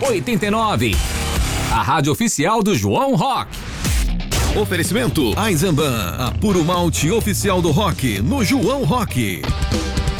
89. A rádio oficial do João Rock. Oferecimento Eisenbahn, a puro malte oficial do rock no João Rock.